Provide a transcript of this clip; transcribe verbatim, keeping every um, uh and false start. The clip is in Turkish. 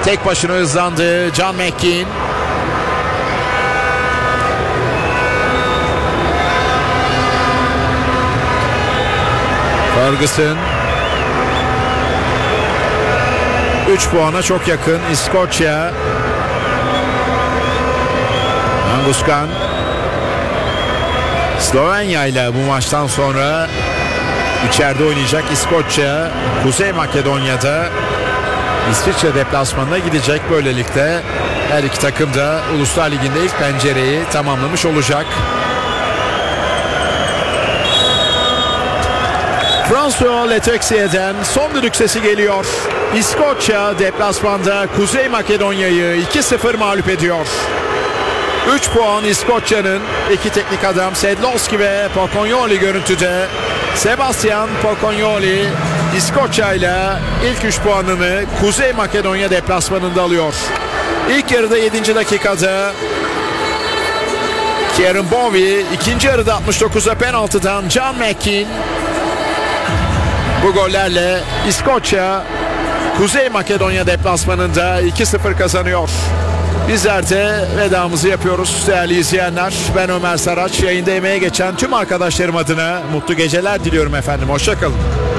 Tek başına hızlandı John McKean. Ferguson. üç puana çok yakın İskoçya. Anguskan. Slovenya ile bu maçtan sonra içeride oynayacak İskoçya. Kuzey Makedonya'da İsviçre deplasmanına gidecek. Böylelikle her iki takım da Uluslar Ligi'nde ilk pencereyi tamamlamış olacak. François Letexier'den son düdük sesi geliyor. İskoçya deplasmanda Kuzey Makedonya'yı iki sıfır mağlup ediyor. üç puan İskoçya'nın. İki teknik adam Sedlowski ve Pokonyoli görüntüde. Sebastian Pokonyoli İskoçya ile ilk üç puanını Kuzey Makedonya deplasmanında alıyor. İlk yarıda yedinci dakikada Kieran Bowie, ikinci yarıda altmış dokuzda penaltıdan John McKean. Bu gollerle İskoçya Kuzey Makedonya deplasmanında iki sıfır kazanıyor. Bizler de vedamızı yapıyoruz değerli izleyenler. Ben Ömer Saraç. Yayında emeğe geçen tüm arkadaşlarım adına mutlu geceler diliyorum efendim. Hoşça kalın.